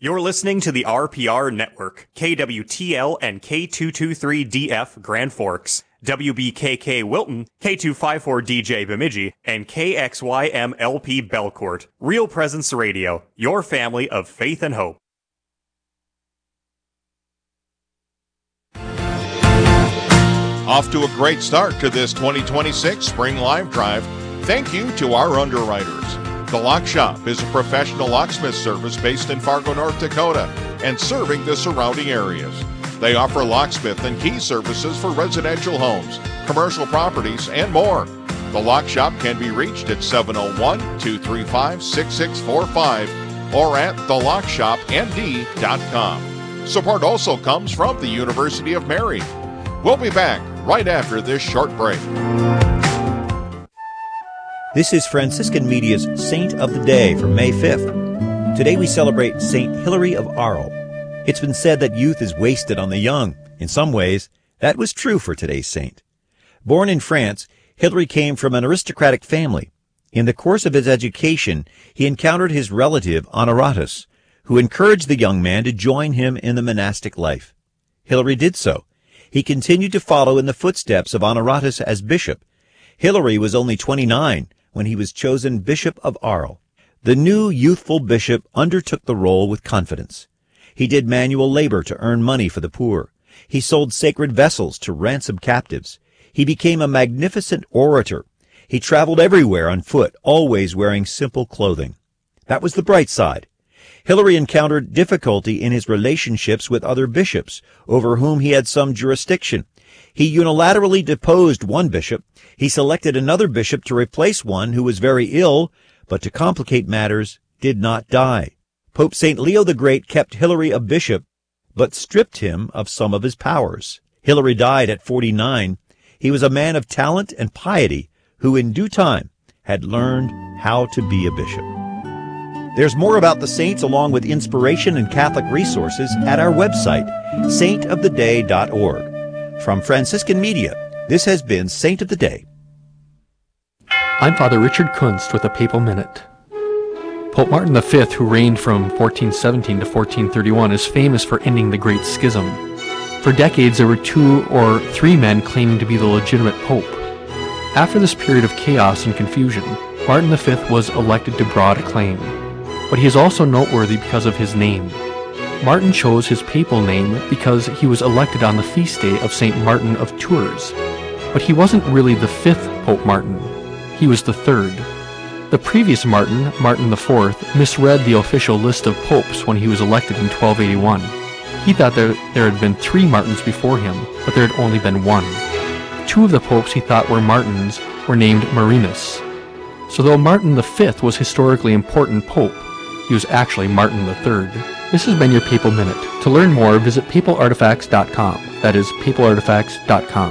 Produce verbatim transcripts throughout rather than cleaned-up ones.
You're listening to the R P R Network, K W T L and K two twenty-three D F Grand Forks, W B K K Wilton, K two fifty-four D J Bemidji, and K X Y M L P Belcourt. Real Presence Radio, your family of faith and hope. Off to a great start to this twenty twenty-six Spring Live Drive. Thank you to our underwriters. The Lock Shop is a professional locksmith service based in Fargo, North Dakota, and serving the surrounding areas. They offer locksmith and key services for residential homes, commercial properties, and more. The Lock Shop can be reached at seven oh one, two three five, six six four five or at the lock shop n d dot com. Support also comes from the University of Mary. We'll be back right after this short break. This is Franciscan Media's Saint of the Day for May fifth. Today we celebrate Saint Hilary of Arles. It's been said that youth is wasted on the young. In some ways, that was true for today's saint. Born in France, Hilary came from an aristocratic family. In the course of his education, he encountered his relative Honoratus, who encouraged the young man to join him in the monastic life. Hilary did so. He continued to follow in the footsteps of Honoratus as bishop. Hilary was only twenty-nine when he was chosen Bishop of Arles. The new youthful bishop undertook the role with confidence. He did manual labor to earn money for the poor. He sold sacred vessels to ransom captives. He became a magnificent orator. He traveled everywhere on foot, always wearing simple clothing. That was the bright side. Hilary encountered difficulty in his relationships with other bishops, over whom he had some jurisdiction. He unilaterally deposed one bishop. He selected another bishop to replace one who was very ill, but to complicate matters, did not die. Pope Saint Leo the Great kept Hilary a bishop, but stripped him of some of his powers. Hilary died at forty-nine. He was a man of talent and piety who in due time had learned how to be a bishop. There's more about the saints along with inspiration and Catholic resources at our website, saint of the day dot org. From Franciscan Media, this has been Saint of the Day. I'm Father Richard Kunst with a Papal Minute. Pope Martin the Fifth, who reigned from fourteen seventeen to fourteen thirty-one, is famous for ending the Great Schism. For decades, there were two or three men claiming to be the legitimate pope. After this period of chaos and confusion, Martin the Fifth was elected to broad acclaim. But he is also noteworthy because of his name. Martin chose his papal name because he was elected on the feast day of Saint Martin of Tours. But he wasn't really the fifth Pope Martin. He was the third. The previous Martin, Martin the Fourth, misread the official list of popes when he was elected in twelve eighty-one. He thought there, there had been three Martins before him, but there had only been one. Two of the popes he thought were Martins were named Marinus. So though Martin the Fifth was historically important pope, he was actually Martin the Third. This has been your Papal Minute. To learn more, visit papal artifacts dot com. That is papal artifacts dot com.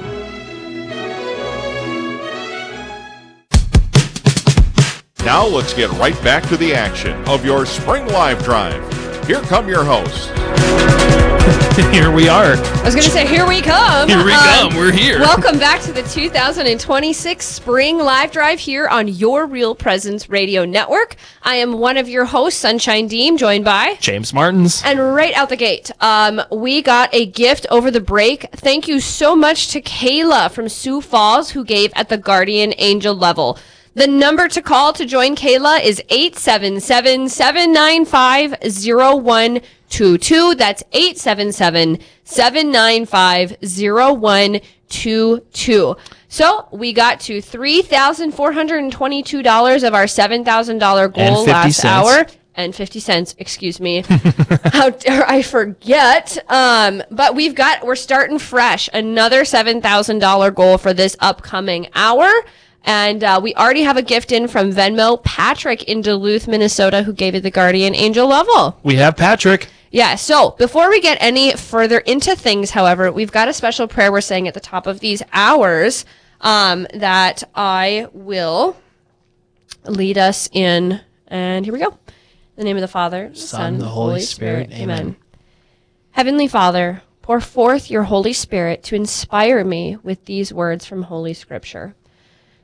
Now let's get right back to the action of your Spring Live Drive. Here come your hosts. Here we are. I was going to say, here we come. Here we um, come. We're here. Welcome back to the two thousand twenty-six Spring Live Drive here on your Real Presence Radio Network. I am one of your hosts, Sunshine Deem, joined by James Martins. And right out the gate, um, we got a gift over the break. Thank you so much to Kayla from Sioux Falls, who gave at the Guardian Angel level. The number to call to join Kayla is eight seven seven, seven nine five, zero one two two. That's eight seven seven, seven nine five, zero one two two. So we got to three thousand four hundred twenty-two dollars of our seven thousand dollars goal last cents. hour. And fifty cents, excuse me. How dare I forget? Um, but we've got, we're starting fresh. Another seven thousand dollars goal for this upcoming hour. And uh, we already have a gift in from Venmo, Patrick in Duluth, Minnesota, who gave it the Guardian Angel level. We have Patrick. Yeah, so before we get any further into things, however, we've got a special prayer we're saying at the top of these hours um, that I will lead us in. And here we go. In the name of the Father, the Son, Son, the Holy Spirit. Spirit. Amen. Amen. Heavenly Father, pour forth your Holy Spirit to inspire me with these words from Holy Scripture.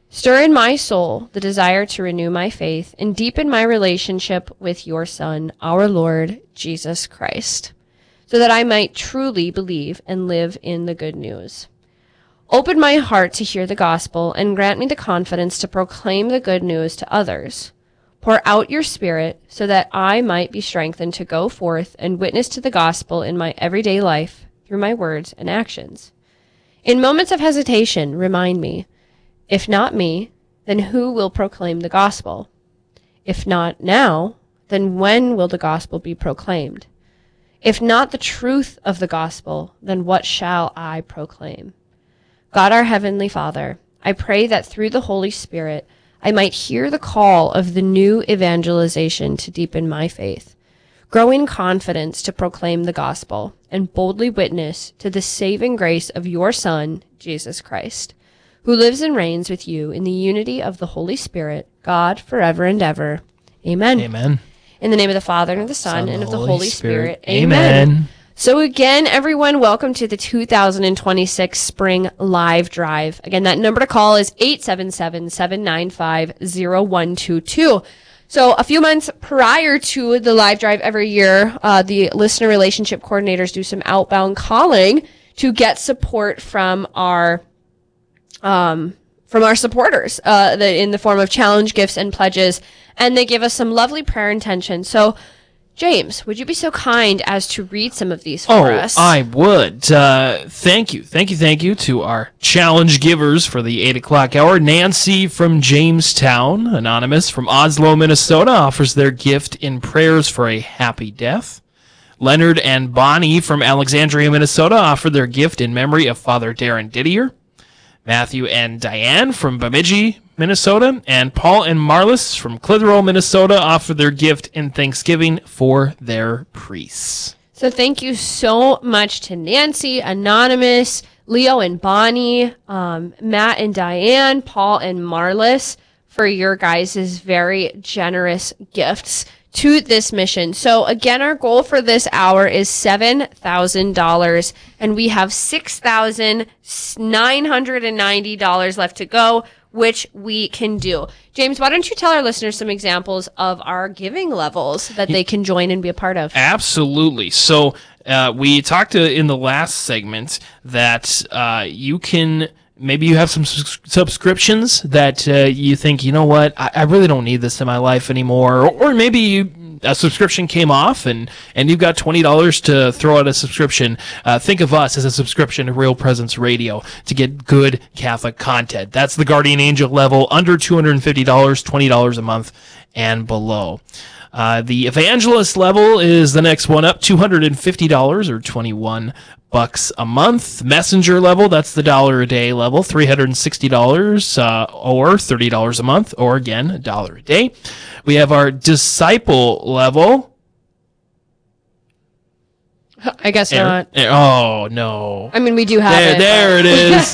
Stir in my soul the desire to renew my faith and deepen my relationship with your Son, our Lord Jesus Christ, so that I might truly believe and live in the good news. Open my heart to hear the gospel and grant me the confidence to proclaim the good news to others. Pour out your Spirit so that I might be strengthened to go forth and witness to the gospel in my everyday life through my words and actions. In moments of hesitation, remind me, if not me, then who will proclaim the gospel? If not now, then when will the gospel be proclaimed? If not the truth of the gospel, then what shall I proclaim? God, our Heavenly Father, I pray that through the Holy Spirit, I might hear the call of the new evangelization to deepen my faith, grow in confidence to proclaim the gospel, and boldly witness to the saving grace of your Son, Jesus Christ, who lives and reigns with you in the unity of the Holy Spirit, God, forever and ever. Amen. Amen. In the name of the Father, and of the Son, Son, and the of the Holy Holy Spirit. Spirit. Amen. Amen. So again, everyone, welcome to the two thousand twenty-six Spring Live Drive. Again, that number to call is eight seven seven, seven nine five, zero one two two. So a few months prior to the live drive every year, uh, the listener relationship coordinators do some outbound calling to get support from our um, from our supporters uh, the, in the form of challenge gifts and pledges, and they give us some lovely prayer intentions. So James, would you be so kind as to read some of these for Oh, us? I would. Uh, thank you. Thank you, thank you to our challenge givers for the eight o'clock hour. Nancy from Jamestown, anonymous from Oslo, Minnesota, offers their gift in prayers for a happy death. Leonard and Bonnie from Alexandria, Minnesota, offer their gift in memory of Father Darren Didier. Matthew and Diane from Bemidji, Minnesota, and Paul and Marlis from Clitheroe, Minnesota, offer their gift in thanksgiving for their priests. So thank you so much to Nancy, Anonymous, Leo and Bonnie, um, Matt and Diane, Paul and Marlis for your guys' very generous gifts to this mission. So again, our goal for this hour is seven thousand dollars, and we have six thousand nine hundred ninety dollars left to go, which we can do. James, why don't you tell our listeners some examples of our giving levels that they can join and be a part of? Absolutely. So uh, we talked uh, in the last segment that uh, you can... Maybe you have some sus- subscriptions that uh, you think, you know what, I-, I really don't need this in my life anymore. Or, or maybe you, a subscription came off and, and you've got twenty dollars to throw out a subscription. Uh, think of us as a subscription to Real Presence Radio to get good Catholic content. That's the Guardian Angel level, under two hundred fifty dollars, twenty dollars a month and below. Uh, the Evangelist level is the next one up, two hundred fifty dollars or twenty-one bucks a month. Messenger level, that's the dollar a day level, three hundred sixty dollars uh, or thirty dollars a month, or again, a dollar a day. We have our Disciple level. I guess Error. not. Oh, no. I mean, we do have There, it. there but- it is.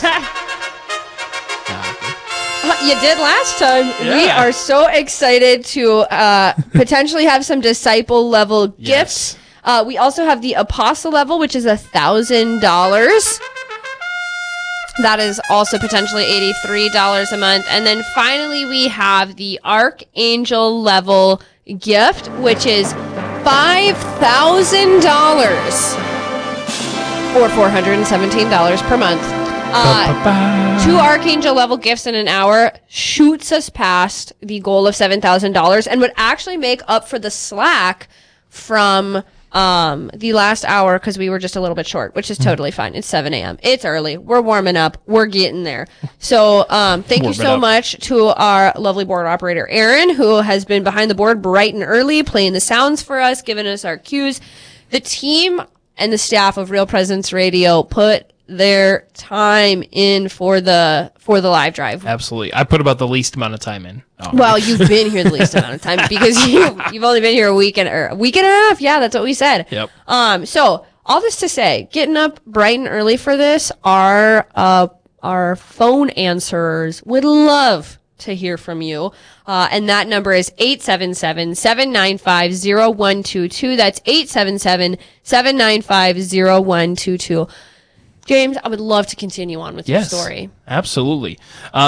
You did last time. We Yeah. are so excited to uh, potentially have some disciple level Yes. gifts. Uh, we also have the apostle level, which is a thousand dollars. That is also potentially eighty-three dollars a month. And then finally, we have the archangel level gift, which is five thousand dollars or four hundred seventeen dollars per month. Uh, two archangel level gifts in an hour shoots us past the goal of seven thousand dollars and would actually make up for the slack from um, the last hour because we were just a little bit short, which is totally fine. It's seven a.m. It's early. We're warming up. We're getting there. So um, thank you Warm it so up. much to our lovely board operator, Aaron, who has been behind the board bright and early, playing the sounds for us, giving us our cues. The team and the staff of Real Presence Radio put their time in for the for the live drive. Absolutely. I put about the least amount of time in. Oh, Well, you've been here the least amount of time because you you've only been here a week and or a week and a half. Yeah, that's what we said. Yep. Um. So all this to say, getting up bright and early for this, our uh our phone answerers would love to hear from you. Uh, and that number is eight seven seven, seven nine five, zero one two two. That's eight seven seven, seven nine five, zero one two two. James, I would love to continue on with Yes, your story. absolutely. Uh,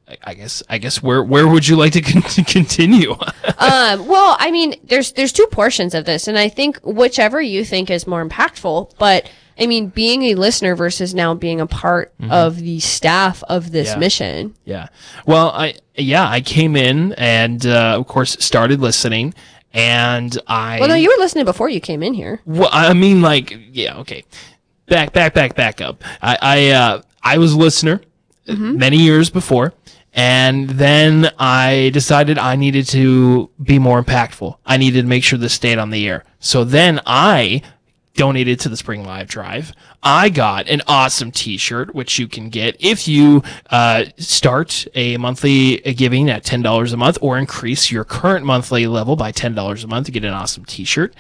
I guess I guess where where would you like to con- continue? um, well, I mean, there's there's two portions of this, and I think whichever you think is more impactful. But I mean, being a listener versus now being a part mm-hmm. of the staff of this yeah. mission. Yeah. Well, I yeah I came in and uh, of course started listening, and I. Well, no, you were listening before you came in here. Well, I mean, like, yeah, okay, back back back back up. I I uh, I was a listener mm-hmm. many years before. And then I decided I needed to be more impactful. I needed to make sure this stayed on the air. So then I donated to the Spring Live Drive. I got an awesome t-shirt, which you can get if you uh, start a monthly giving at ten dollars a month or increase your current monthly level by ten dollars a month to get an awesome t-shirt.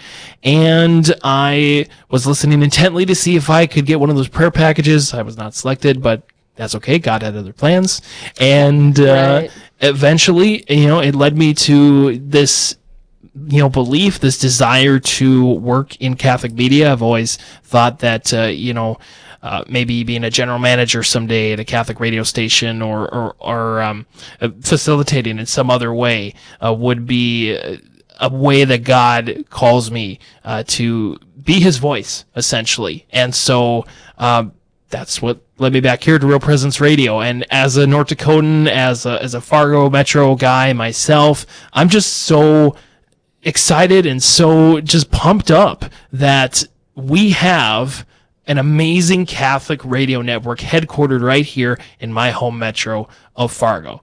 And I was listening intently to see if I could get one of those prayer packages. I was not selected, but that's okay. God had other plans. And, uh, right. eventually, you know, it led me to this, you know, belief, this desire to work in Catholic media. I've always thought that, uh, you know, uh, maybe being a general manager someday at a Catholic radio station or, or, or, um, facilitating in some other way, uh, would be a way that God calls me, uh, to be his voice, essentially. And so, um, that's what led me back here to Real Presence Radio. And as a North Dakotan, as a, as a Fargo Metro guy myself, I'm just so excited and so just pumped up that we have an amazing Catholic radio network headquartered right here in my home metro of Fargo.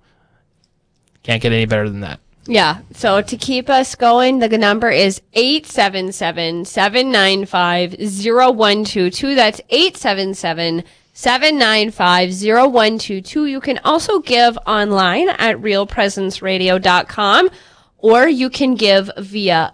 Can't get any better than that. Yeah. So to keep us going, the number is eight seven seven, seven nine five, zero one two two. That's eight seven seven, seven nine five, zero one two two. You can also give online at real presence radio dot com, or you can give via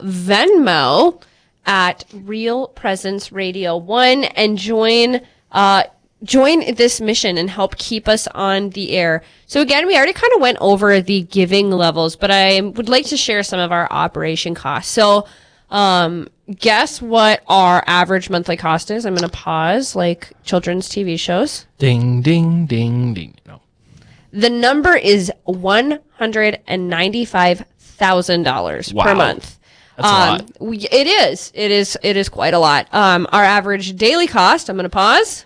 Venmo at Real Presence Radio one and join, uh, join this mission and help keep us on the air. So again, we already kind of went over the giving levels, but I would like to share some of our operation costs. So, um, guess what our average monthly cost is? I'm going to pause like children's T V shows. Ding, ding, ding, ding. No. The number is one hundred ninety-five thousand dollars wow. per month. That's um, a lot. We, it is. It is. It is quite a lot. Um, our average daily cost, I'm going to pause.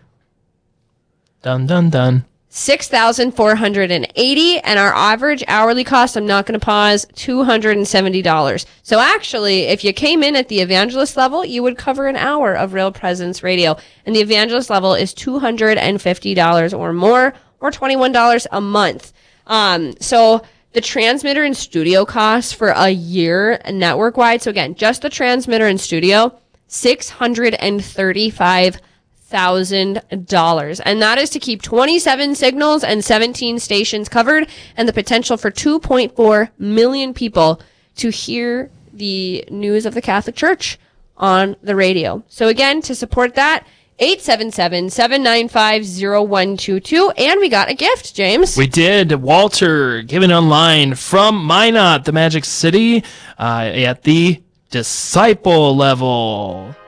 Dun, dun, dun. six thousand four hundred eighty dollars, and our average hourly cost, I'm not going to pause, two hundred seventy dollars. So actually, if you came in at the evangelist level, you would cover an hour of Real Presence Radio. And the evangelist level is two hundred fifty dollars or more, or twenty-one dollars a month. Um, so the transmitter and studio costs for a year network-wide, so again, just the transmitter and studio, six hundred thirty-five thousand dollars, and that is to keep twenty-seven signals and seventeen stations covered, and the potential for two point four million people to hear the news of the Catholic Church on the radio. So again, to support that, eight seven seven, seven nine five, zero one two two, and we got a gift, James. We did. Walter, given online from Minot, the Magic City, uh, at the disciple level.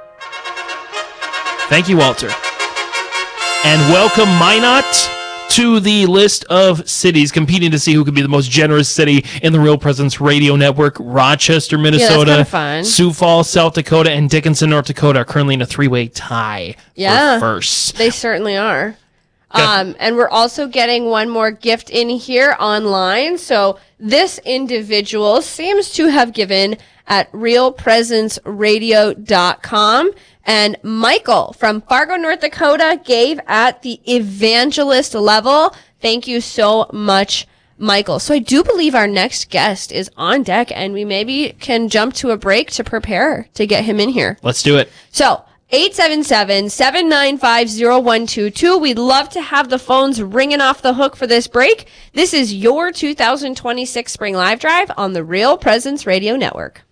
Thank you, Walter. And welcome Minot to the list of cities competing to see who could be the most generous city in the Real Presence Radio Network. Rochester, Minnesota, yeah, fun. Sioux Falls, South Dakota, and Dickinson, North Dakota are currently in a three-way tie yeah, for first. They certainly are. Um, and we're also getting one more gift in here online. So this individual seems to have given at real presence radio dot com. And Michael from Fargo, North Dakota gave at the evangelist level. Thank you so much, Michael. So I do believe our next guest is on deck, and we maybe can jump to a break to prepare to get him in here. Let's do it. So eight seven seven, seven nine five, zero one two two. We'd love to have the phones ringing off the hook for this break. This is your two thousand twenty-six Spring Live Drive on the Real Presence Radio Network.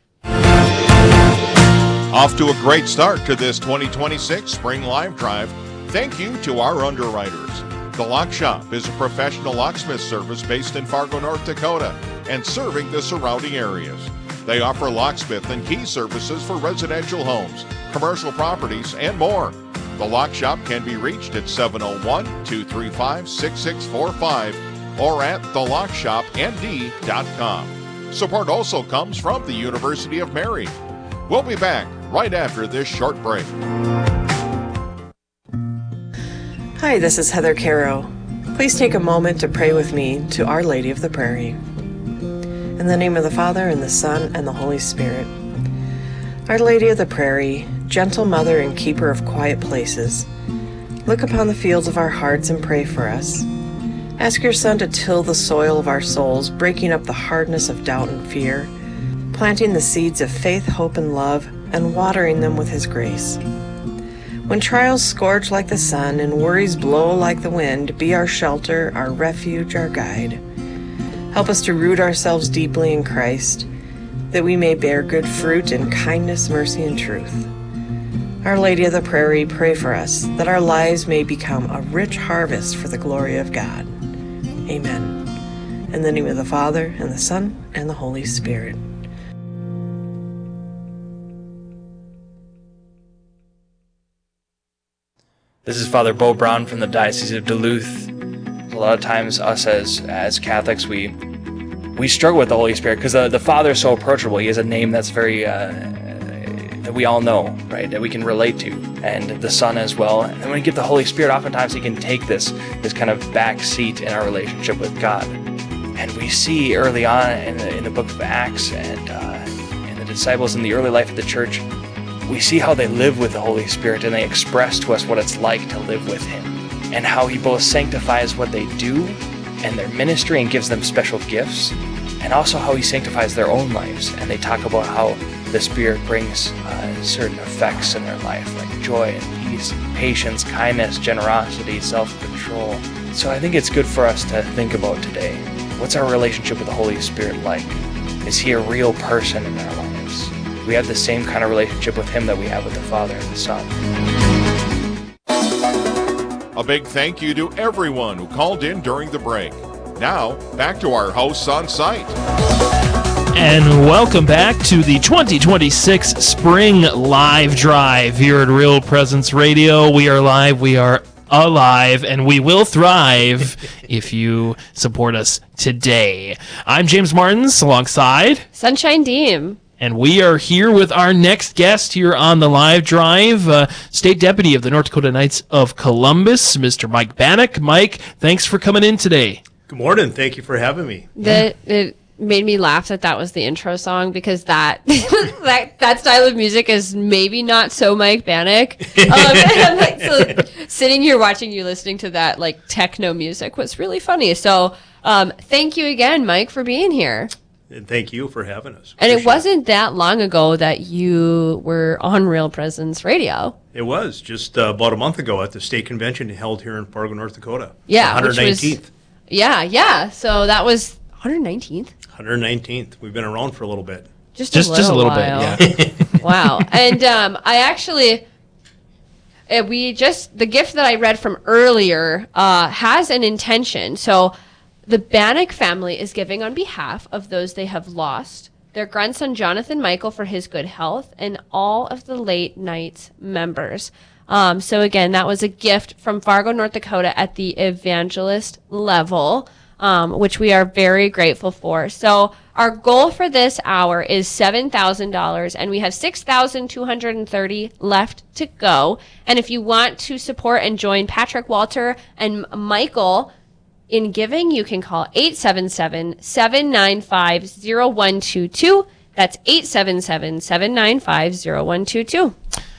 Off to a great start to this twenty twenty-six Spring Live Drive. Thank you to our underwriters. The Lock Shop is a professional locksmith service based in Fargo, North Dakota, and serving the surrounding areas. They offer locksmith and key services for residential homes, commercial properties, and more. The Lock Shop can be reached at seven oh one, two three five, six six four five or at the lock shop n d dot com. Support also comes from the University of Mary. We'll be back right after this short break. Hi, this is Heather Caro. Please take a moment to pray with me to Our Lady of the Prairie. In the name of the Father, and the Son, and the Holy Spirit. Our Lady of the Prairie, gentle mother and keeper of quiet places, look upon the fields of our hearts and pray for us. Ask your Son to till the soil of our souls, breaking up the hardness of doubt and fear, planting the seeds of faith, hope, and love, and watering them with His grace. When trials scorch like the sun and worries blow like the wind, be our shelter, our refuge, our guide. Help us to root ourselves deeply in Christ, that we may bear good fruit in kindness, mercy, and truth. Our Lady of the Prairie, pray for us, that our lives may become a rich harvest for the glory of God. Amen. In the name of the Father, and the Son, and the Holy Spirit. This is Father Bo Brown from the Diocese of Duluth. A lot of times, us as as Catholics, we we struggle with the Holy Spirit because the, the Father is so approachable. He has a name that's very uh, that we all know, right? That we can relate to, and the Son as well. And when we get the Holy Spirit, oftentimes He can take this this kind of back seat in our relationship with God. And we see early on in the in the Book of Acts and uh, in the disciples in the early life of the Church, we see how they live with the Holy Spirit, and they express to us what it's like to live with Him, and how He both sanctifies what they do and their ministry and gives them special gifts, and also how He sanctifies their own lives. And they talk about how the Spirit brings uh, certain effects in their life, like joy and peace, patience, kindness, generosity, self-control. So I think it's good for us to think about today. What's our relationship with the Holy Spirit like? Is He a real person in our lives? We have the same kind of relationship with Him that we have with the Father and the Son. A big thank you to everyone who called in during the break. Now, back to our hosts on site. And welcome back to the twenty twenty-six Spring Live Drive here at Real Presence Radio. We are live, we are alive, and we will thrive if you support us today. I'm James Martins alongside Sunshine Deem. And we are here with our next guest here on the live drive, uh, State Deputy of the North Dakota Knights of Columbus, Mister Mike Bannock. Mike, thanks for coming in today. Good morning. Thank you for having me. The, it made me laugh that that was the intro song, because that that, that style of music is maybe not so Mike Bannock. Um, and like, so sitting here watching you listening to that like techno music was really funny. So um, thank you again, Mike, for being here. And thank you for having us. And Appreciate it wasn't that long ago that you were on Real Presence Radio. It was just uh, about a month ago at the state convention held here in Fargo, North Dakota. Yeah, one hundred nineteenth. Which was, yeah, yeah. So that was one hundred nineteenth. one hundred nineteenth. We've been around for a little bit. Just Just a just a little, little while. bit, yeah. Wow. And um, I actually, uh, we just, the gift that I read from earlier uh, has an intention. So the Bannock family is giving on behalf of those they have lost, their grandson Jonathan Michael for his good health, and all of the late Knights members. Um, so again, that was a gift from Fargo, North Dakota at the evangelist level, um, which we are very grateful for. So our goal for this hour is seven thousand dollars, and we have six thousand two hundred thirty left to go. And if you want to support and join Patrick Walter and Michael in giving, you can call eight seven seven, seven nine five, zero one two two. That's eight seven seven, seven nine five, zero one two two.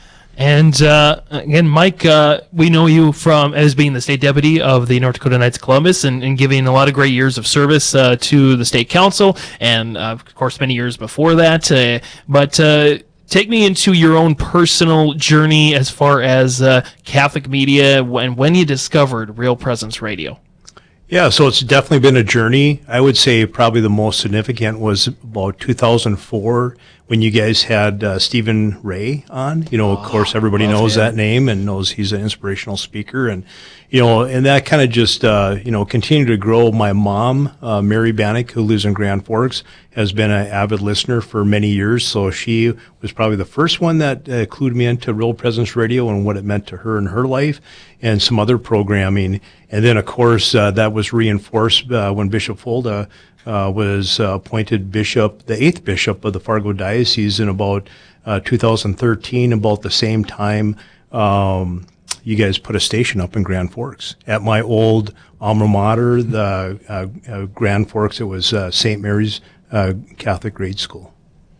And uh, again, Mike, uh, we know you from as being the state deputy of the North Dakota Knights of Columbus, and, and giving a lot of great years of service uh, to the state council, and uh, of course many years before that. Uh, but uh, take me into your own personal journey as far as uh, Catholic media, and when you discovered Real Presence Radio. Yeah, so it's definitely been a journey. I would say probably the most significant was about two thousand four when you guys had uh, Stephen Ray on. You know, of course, everybody knows that name and knows he's an inspirational speaker. And, you know, and that kind of just, uh, you know, continued to grow. My mom, uh, Mary Bannock, who lives in Grand Forks, has been an avid listener for many years. So she was probably the first one that uh, clued me into Real Presence Radio and what it meant to her in her life and some other programming. And then, of course, uh, that was reinforced uh, when Bishop Folda uh, was uh, appointed bishop, the eighth bishop of the Fargo Diocese in about uh, two thousand thirteen, about the same time. Um, you guys put a station up in Grand Forks. At my old alma mater, the uh, uh, Grand Forks, it was uh, Saint Mary's uh, Catholic Grade School.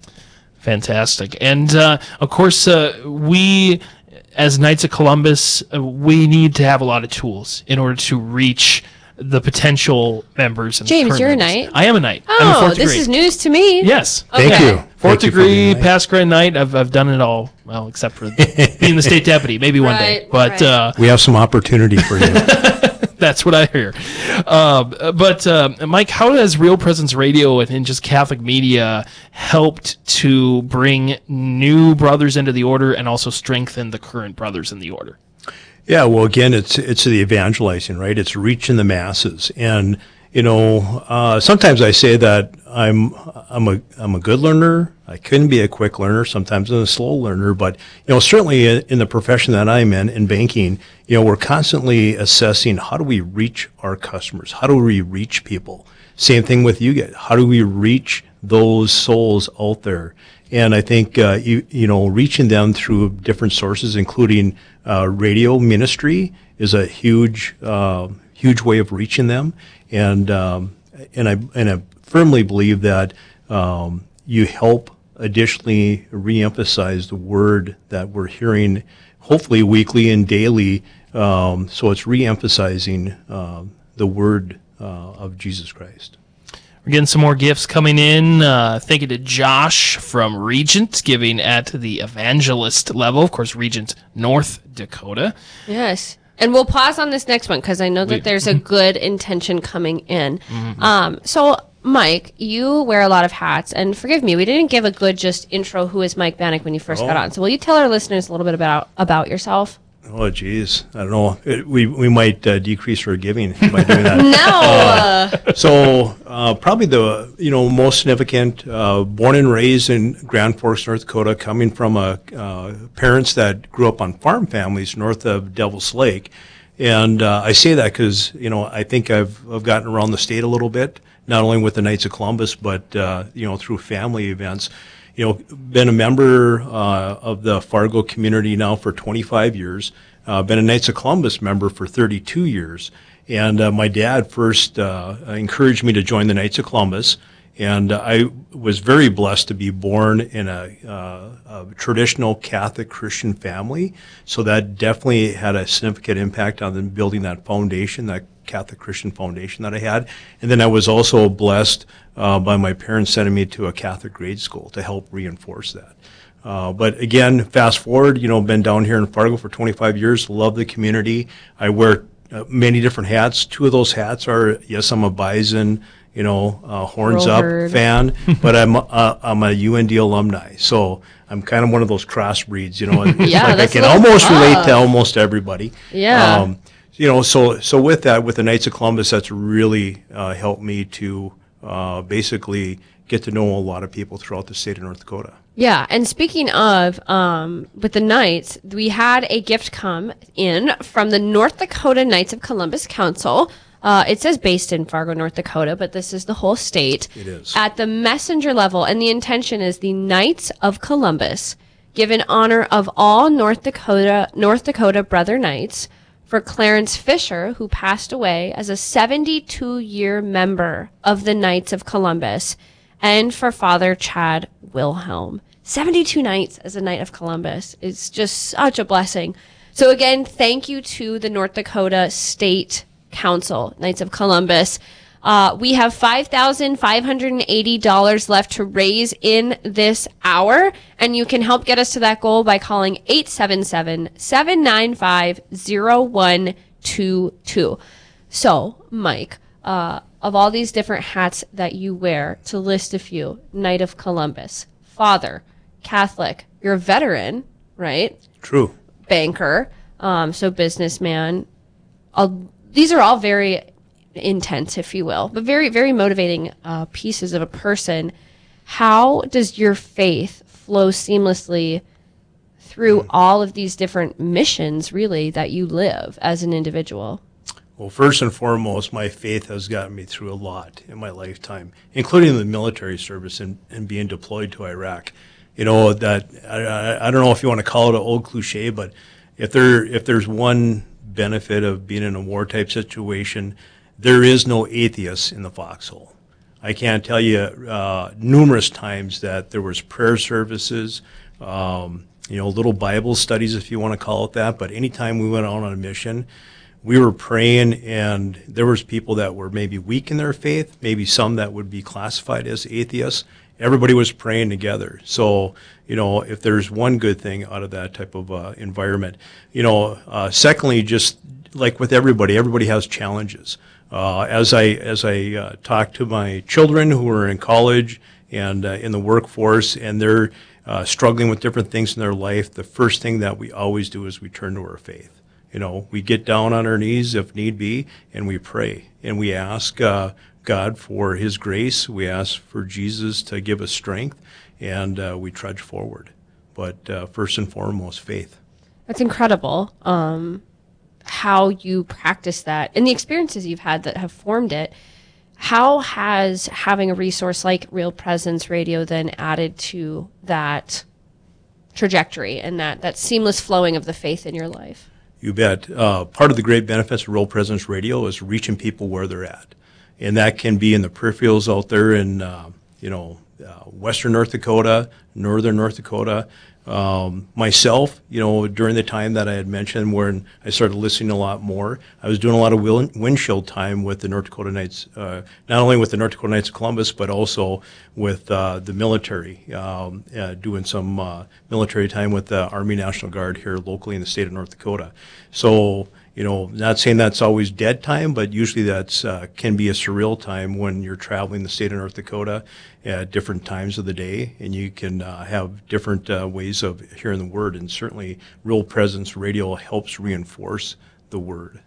Fantastic. And, uh, of course, uh, we, as Knights of Columbus, uh, we need to have a lot of tools in order to reach the potential members. And James, current you're a members. knight? I am a knight. Oh, I'm a fourth this degree. is news to me. Yes. Thank Okay. you. Fourth Thank you for degree, being a knight. past grade knight. I've I've done it all. Well, except for being the state deputy, maybe one day. Right, But right. uh, We have some opportunity for you. that's what I hear. Um, but uh, Mike, how has Real Presence Radio and, and just Catholic media helped to bring new brothers into the order and also strengthen the current brothers in the order? Yeah, well, again, it's it's the evangelizing, right? It's reaching the masses, and you know, uh, sometimes I say that I'm I'm a I'm a good learner. I couldn't be a quick learner. Sometimes I'm a slow learner, but you know, certainly in the profession that I'm in, in banking, you know, we're constantly assessing how do we reach our customers? How do we reach people? Same thing with you guys. How do we reach those souls out there? And I think, uh, you, you know, reaching them through different sources, including uh, radio ministry, is a huge, uh, huge way of reaching them. And um, and I and I firmly believe that um, you help additionally reemphasize the word that we're hearing, hopefully weekly and daily. Um, so it's reemphasizing uh, the word uh, of Jesus Christ. We're getting some more gifts coming in. Uh, thank you to Josh from Regent, giving at the evangelist level. Of course, Regent, North Dakota. Yes. And we'll pause on this next one because I know that We- there's a good intention coming in. Um, so, Mike, you wear a lot of hats, and forgive me, we didn't give a good just intro. Who is Mike Bannock when you first got Oh. on? So, will you tell our listeners a little bit about about yourself? Oh, geez. I don't know. It, we we might uh, decrease our giving by doing that. No. So uh, probably the you know most significant, uh, born and raised in Grand Forks, North Dakota, coming from a uh, parents that grew up on farm families north of Devil's Lake, and uh, I say that because you know I think I've I've gotten around the state a little bit, not only with the Knights of Columbus, but uh, you know through family events. You know, been a member uh, of the Fargo community now for twenty-five years. Uh, been a Knights of Columbus member for thirty-two years. And uh, my dad first uh, encouraged me to join the Knights of Columbus. And uh, I was very blessed to be born in a, uh, a traditional Catholic Christian family. So that definitely had a significant impact on building that foundation, that Catholic Christian foundation that I had. And then I was also blessed uh, by my parents sending me to a Catholic grade school to help reinforce that. Uh, but again, fast forward, you know, been down here in Fargo for twenty-five years, love the community. I wear uh, many different hats. Two of those hats are, yes, I'm a Bison, you know, uh, horns Rollherd. up fan, but I'm uh, I'm a U N D alumni. So I'm kind of one of those crossbreeds, you know. It's Yeah, like I that's can a little almost relate tough. to almost everybody. Yeah. Um, you know, so so with that, with the Knights of Columbus, that's really uh, helped me to uh, basically get to know a lot of people throughout the state of North Dakota. Yeah, and speaking of, um, with the Knights, we had a gift come in from the North Dakota Knights of Columbus Council. Uh, it says based in Fargo, North Dakota, but this is the whole state. It is. At the messenger level, and the intention is the Knights of Columbus give in honor of all North Dakota North Dakota brother knights for Clarence Fisher, who passed away as a seventy-two-year member of the Knights of Columbus, and for Father Chad Wilhelm. seventy-two nights as a Knight of Columbus. It's just such a blessing. So again, thank you to the North Dakota State Council, Knights of Columbus. Uh, we have five thousand five hundred eighty dollars left to raise in this hour, and you can help get us to that goal by calling eight seven seven, seven nine five, zero one two two. So, Mike, uh, of all these different hats that you wear, to list a few, Knight of Columbus, father, Catholic. You're a veteran, right? True. Banker, um, so businessman. All, these are all very intense, if you will, but very, very motivating uh, pieces of a person. How does your faith flow seamlessly through all of these different missions, really, that you live as an individual? Well, first and foremost, my faith has gotten me through a lot in my lifetime, including the military service and, and being deployed to Iraq. You know, that I, I don't know if you want to call it an old cliche, but if there if there's one benefit of being in a war type situation, there is no atheists in the foxhole. I can't tell you uh, numerous times that there was prayer services, um, you know, little Bible studies, if you want to call it that. But anytime we went out on a mission, we were praying, and there was people that were maybe weak in their faith, maybe some that would be classified as atheists. Everybody was praying together. So, you know, if there's one good thing out of that type of uh, environment, you know, uh, secondly, just like with everybody, everybody has challenges. Uh, as I as I uh, talk to my children who are in college and uh, in the workforce, and they're uh, struggling with different things in their life, the first thing that we always do is we turn to our faith. You know, we get down on our knees if need be, and we pray, and we ask uh, God for His grace. We ask for Jesus to give us strength, and uh, we trudge forward. But uh, first and foremost, faith. That's incredible. Um, how you practice that and the experiences you've had that have formed it. How has having a resource like Real Presence Radio then added to that trajectory and that, that seamless flowing of the faith in your life? You bet. Uh, part of the great benefits of Real Presence Radio is reaching people where they're at. And that can be in the peripherals out there in, uh, you know, uh, western North Dakota, northern North Dakota. Um, myself, you know, during the time that I had mentioned when I started listening a lot more, I was doing a lot of wind- windshield time with the North Dakota Knights, uh, not only with the North Dakota Knights of Columbus, but also with uh, the military, um, uh, doing some uh, military time with the Army National Guard here locally in the state of North Dakota. So, you know, not saying that's always dead time, but usually that's uh, can be a surreal time when you're traveling the state of North Dakota at different times of the day, and you can uh, have different uh, ways of hearing the word, and certainly Real Presence Radio helps reinforce the word.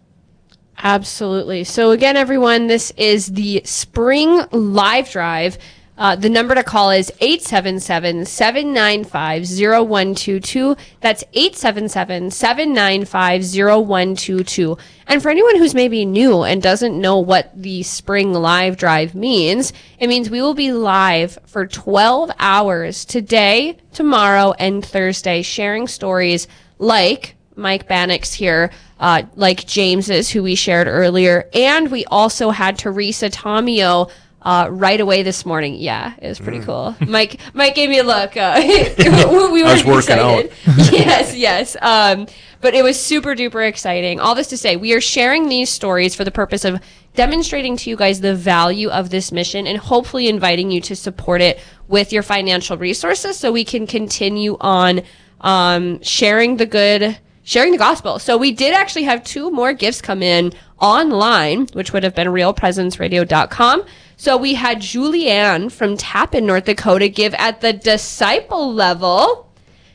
Absolutely. So again, everyone, this is the Spring Live Drive. Uh, the number to call is eight seven seven, seven nine five, zero one two two. That's eight seven seven, seven nine five, zero one two two. And for anyone who's maybe new and doesn't know what the Spring Live Drive means, it means we will be live for twelve hours today, tomorrow, and Thursday, sharing stories like Mike Bannock's here, uh, like James's, who we shared earlier. And we also had Teresa Tomeo Uh, right away this morning. Yeah, it was pretty mm. cool. Mike Mike gave me a look. Uh, we were I was working excited. out. yes, yes. Um, but it was super duper exciting. All this to say, we are sharing these stories for the purpose of demonstrating to you guys the value of this mission and hopefully inviting you to support it with your financial resources so we can continue on um, sharing the good, sharing the gospel. So we did actually have two more gifts come in online, which would have been real presence radio dot com. So we had Julianne from Tappan, North Dakota, give at the disciple level.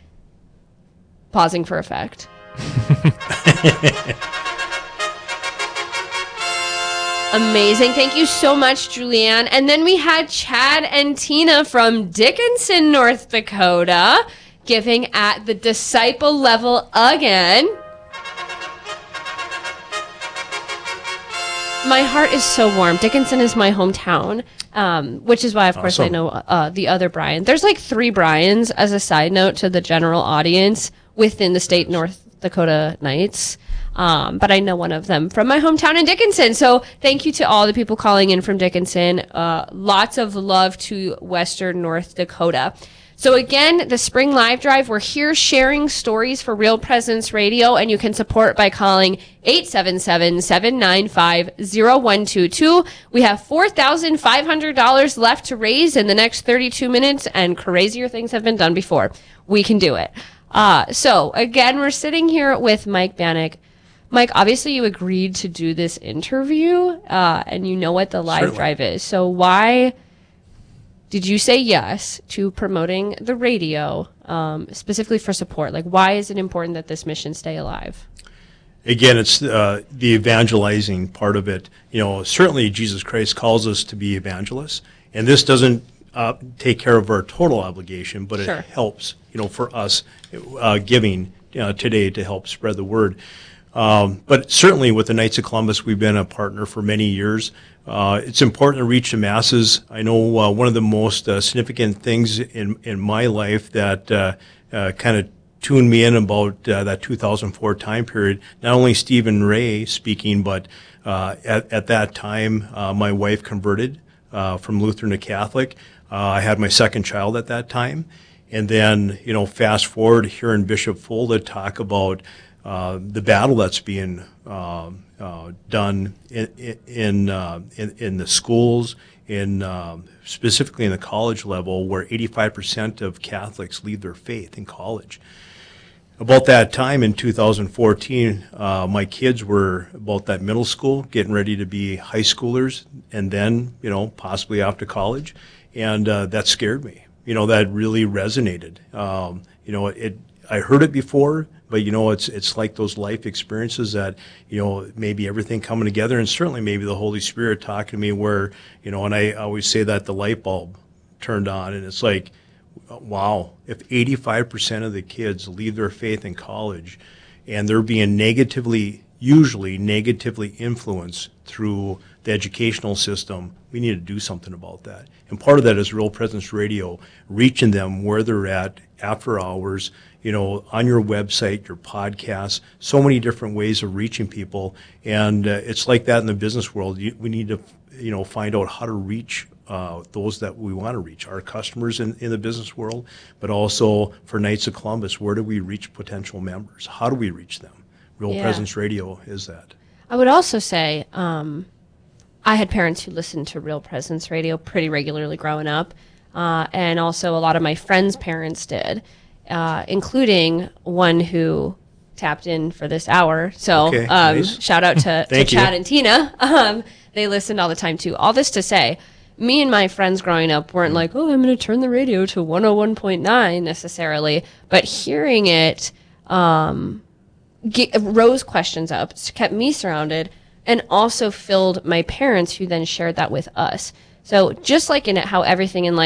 Pausing for effect. Amazing. Thank you so much, Julianne. And then we had Chad and Tina from Dickinson, North Dakota, giving at the disciple level again. My heart is so warm. Dickinson is my hometown, um, which is why, of course, Awesome. I know uh, the other Brian. There's like three Brians, as a side note to the general audience, within the state North Dakota Knights. Um, but I know one of them from my hometown in Dickinson. So thank you to all the people calling in from Dickinson. Uh, lots of love to Western North Dakota. So again, the Spring Live Drive, we're here sharing stories for Real Presence Radio, and you can support by calling eight seven seven, seven nine five, zero one two two. We have four thousand five hundred dollars left to raise in the next thirty-two minutes, and crazier things have been done before. We can do it. Uh, so again, we're sitting here with Mike Bannock. Mike, obviously you agreed to do this interview, uh, and you know what the live Certainly. drive is. So why... did you say yes to promoting the radio, um, specifically for support? Like, why is it important that this mission stay alive? Again, it's uh, the evangelizing part of it. You know, certainly Jesus Christ calls us to be evangelists, and this doesn't uh, take care of our total obligation, but Sure. it helps, you know, for us uh, giving uh, today to help spread the word. Um, but certainly with the Knights of Columbus, we've been a partner for many years. Uh, it's important to reach the masses. I know uh, one of the most uh, significant things in, in my life that uh, uh, kind of tuned me in about uh, that two thousand four time period, not only Stephen Ray speaking, but uh, at, at that time, uh, my wife converted uh, from Lutheran to Catholic. Uh, I had my second child at that time. And then, you know, fast forward, hearing Bishop Fulda talk about uh, the battle that's being uh, uh, done in in, uh, in in the schools, in uh, specifically in the college level, where eighty-five percent of Catholics leave their faith in college. About that time in two thousand fourteen, uh, my kids were about that middle school, getting ready to be high schoolers, and then, you know, possibly off to college, and uh, that scared me. You know, that really resonated. Um, you know, it. I heard it before, but you know, it's it's like those life experiences that, you know, maybe everything coming together, and certainly maybe the Holy Spirit talking to me where, you know, and I always say that the light bulb turned on, and it's like, wow, if eighty-five percent of the kids leave their faith in college and they're being negatively, usually negatively influenced through the educational system, we need to do something about that. And part of that is Real Presence Radio, reaching them where they're at after hours, you know, on your website, your podcasts, so many different ways of reaching people. And uh, it's like that in the business world. You, we need to, you know, find out how to reach Uh, those that we want to reach, our customers in, in the business world, but also for Knights of Columbus, where do we reach potential members? How do we reach them? Real Yeah. Presence Radio is that. I would also say um, I had parents who listened to Real Presence Radio pretty regularly growing up, uh, and also a lot of my friends' parents did, uh, including one who tapped in for this hour. So Okay, um, nice. shout out to, to Thank you. Chad and Tina. Um, they listened all the time too. All this to say, me and my friends growing up weren't like, oh, I'm going to turn the radio to one oh one point nine necessarily, but hearing it um, get, rose questions up, kept me surrounded, and also filled my parents, who then shared that with us. So just like in it, how everything in life